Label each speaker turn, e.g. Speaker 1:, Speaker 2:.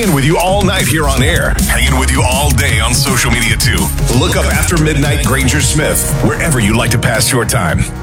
Speaker 1: hanging with you all night here on air, hanging with you all day on social media too. Look up After Midnight Granger Smith wherever you like to pass your time.